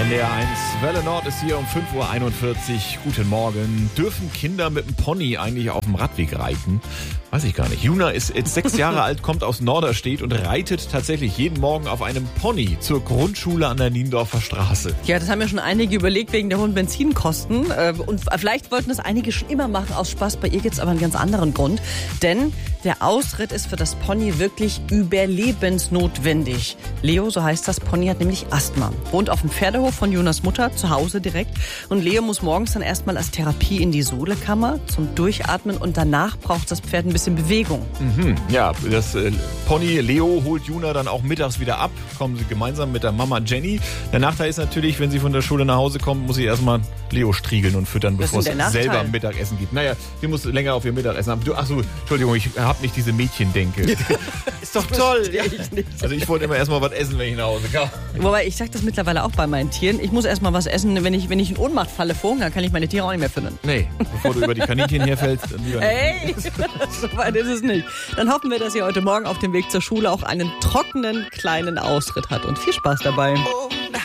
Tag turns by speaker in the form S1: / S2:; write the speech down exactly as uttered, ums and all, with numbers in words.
S1: N D R eins, Welle Nord ist hier um fünf Uhr einundvierzig. Guten Morgen. Dürfen Kinder mit dem Pony eigentlich auf dem Radweg reiten? Weiß ich gar nicht. Juna ist jetzt sechs Jahre alt, kommt aus Norderstedt und reitet tatsächlich jeden Morgen auf einem Pony zur Grundschule an der Niendorfer Straße.
S2: Ja, das haben ja schon einige überlegt wegen der hohen Benzinkosten. Und vielleicht wollten das einige schon immer machen aus Spaß. Bei ihr gibt es aber einen ganz anderen Grund. Denn der Ausritt ist für das Pony wirklich überlebensnotwendig. Leo, so heißt das Pony, hat nämlich Asthma. Wohnt auf dem Pferdehof von Jonas Mutter, zu Hause direkt. Und Leo muss morgens dann erstmal als Therapie in die Sohlekammer zum Durchatmen. Und danach braucht das Pferd ein bisschen Bewegung.
S1: Mhm, ja, das äh, Pony Leo holt Juna dann auch mittags wieder ab. Kommen sie gemeinsam mit der Mama Jenny. Der Nachteil ist natürlich, wenn sie von der Schule nach Hause kommt, muss sie erstmal Leo striegeln und füttern, bevor es selber Mittagessen gibt. Naja, sie muss länger auf ihr Mittagessen haben. Du, ach so, Entschuldigung, ich habe nicht diese Mädchendenke. Ist doch toll. Ja. Ich also ich wollte immer erstmal was essen, wenn ich nach Hause kam.
S2: Wobei, ich sage das mittlerweile auch bei meinen Tieren. Ich muss erstmal was essen, wenn ich, wenn ich in Ohnmacht falle vor Hunger, kann ich meine Tiere auch nicht mehr füttern.
S1: Nee, bevor du über die Kaninchen herfällst. Dann lieber
S2: hey, so weit ist es nicht. Dann hoffen wir, dass ihr heute Morgen auf dem Weg zur Schule auch einen trockenen kleinen Ausritt hat und viel Spaß dabei.